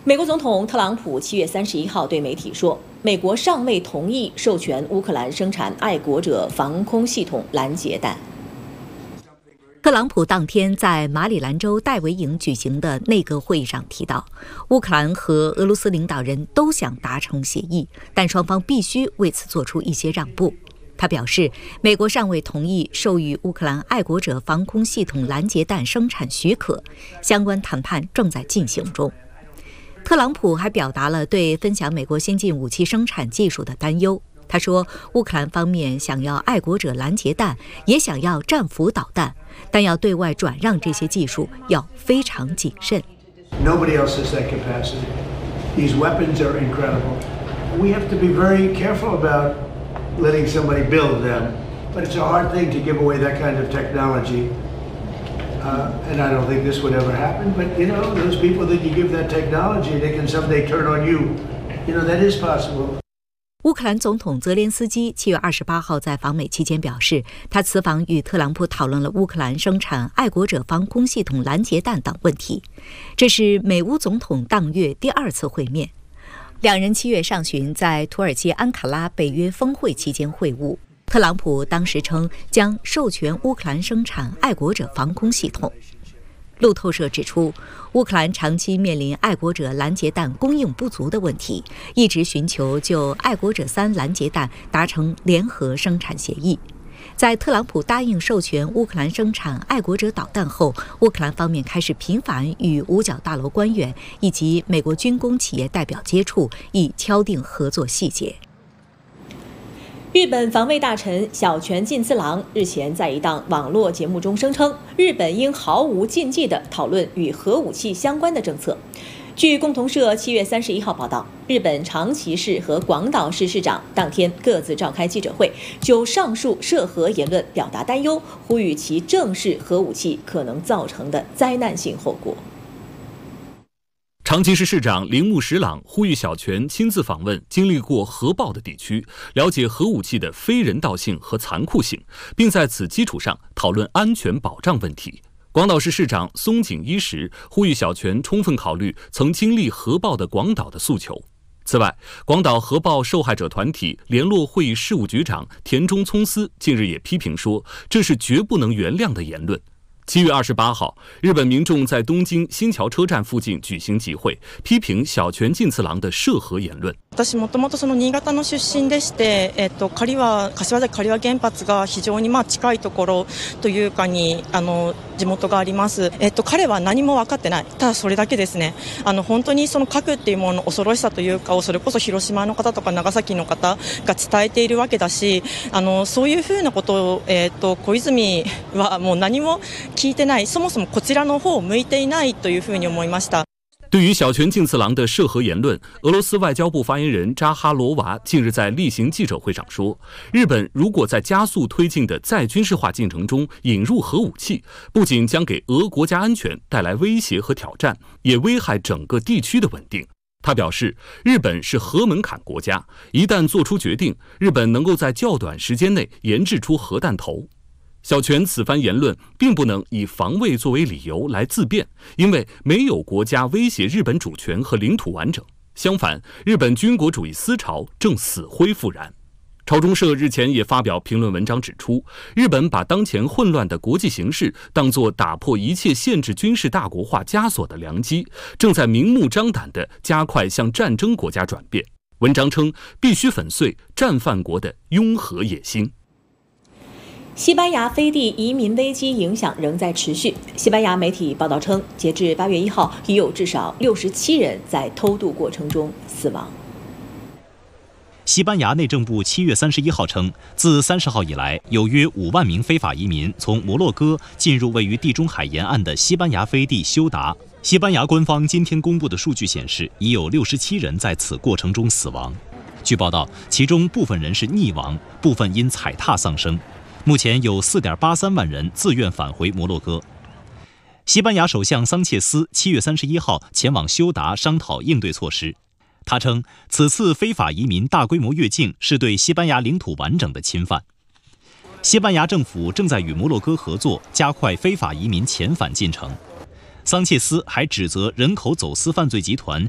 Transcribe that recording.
美国总统特朗普7月31号对媒体说，美国尚未同意授权乌克兰生产爱国者防空系统拦截弹。 特朗普当天在马里兰州戴维营举行的内阁会议上提到，乌克兰和俄罗斯领导人都想达成协议，但双方必须为此做出一些让步。他表示，美国尚未同意授予乌克兰爱国者防空系统拦截弹生产许可，相关谈判正在进行中。特朗普还表达了对分享美国先进武器生产技术的担忧。他说，乌克兰方面想要爱国者拦截弹，也想要战斧导弹，但要对外转让这些技术要非常谨慎。 Nobody else has that capacity. These weapons are incredible. We have to be very careful about letting somebody build them. But it's a hard thing to give away that kind of technology. And I don't think this would ever happen. But, those people that you give that technology, they can someday turn on you. That is possible. 乌克兰总统泽连斯基7月28号在访美期间表示，他此访与特朗普讨论了乌克兰生产爱国者防空系统拦截弹等问题。这是美乌总统当月第2次会面。两人7月上旬在土耳其安卡拉北约峰会期间会晤。特朗普当时称将授权乌克兰生产爱国者防空系统。路透社指出，乌克兰长期面临爱国者拦截弹供应不足的问题，一直寻求就爱国者3拦截弹达成联合生产协议。在特朗普答应授权乌克兰生产爱国者导弹后，乌克兰方面开始频繁与五角大楼官员以及美国军工企业代表接触，以敲定合作细节。 日本防卫大臣小泉进次郎日前在一档网络节目中声称，日本应毫无禁忌地讨论与核武器相关的政策。据共同社7月31号报道，日本长崎市和广岛市市长当天各自召开记者会，就上述涉核言论表达担忧，呼吁其正视核武器可能造成的灾难性后果。 长崎市市长铃木实朗呼吁小泉亲自访问经历过核爆的地区，了解核武器的非人道性和残酷性，并在此基础上讨论安全保障问题。广岛市市长松井一时呼吁小泉充分考虑曾经历核爆的广岛的诉求。此外，广岛核爆受害者团体联络会议事务局长田中聪司近日也批评说，这是绝不能原谅的言论。7月28号，日本民众在東京新橋車站附近舉行集會，批評小泉進次郎的涉核言論。 私もともとその新潟の出身でして、柏崎刈羽原発が非常に近いところというかに地元があります。彼は何も分かってない。ただそれだけですね。本当にその核っていうものの恐ろしさというか、それこそ広島の方とか長崎の方が伝えているわけだし、そういうふうなことを小泉はもう何も聞いてない。そもそもこちらの方を向いていないというふうに思いました。 对于小泉进次郎的涉核言论，俄罗斯外交部发言人扎哈罗娃近日在例行记者会上说，日本如果在加速推进的再军事化进程中引入核武器，不仅将给俄国家安全带来威胁和挑战，也危害整个地区的稳定。他表示，日本是核门槛国家，一旦做出决定，日本能够在较短时间内研制出核弹头。小泉此番言论并不能以防卫作为理由来自辩，因为没有国家威胁日本主权和领土完整。相反，日本军国主义思潮正死灰复燃。朝中社日前也发表评论文章指出，日本把当前混乱的国际形势当作打破一切限制军事大国化枷锁的良机，正在明目张胆地加快向战争国家转变。文章称，必须粉碎战犯国的拥核野心。 西班牙飞地移民危机影响仍在持续。西班牙媒体报道称，截至8月1号，已有至少67人在偷渡过程中死亡。 西班牙内政部7月31号称，自30号以来，有约5万名非法移民从摩洛哥进入位于地中海沿岸的西班牙飞地休达。西班牙官方今天公布的数据显示，已有67人在此过程中死亡。据报道，其中部分人是溺亡，部分因踩踏丧生。目前有 4.83 万人自愿返回摩洛哥。西班牙首相桑切斯7月31号前往休达商讨应对措施。他称，此次非法移民大规模越境是对西班牙领土完整的侵犯。西班牙政府正在与摩洛哥合作，加快非法移民遣返进程。桑切斯还指责人口走私犯罪集团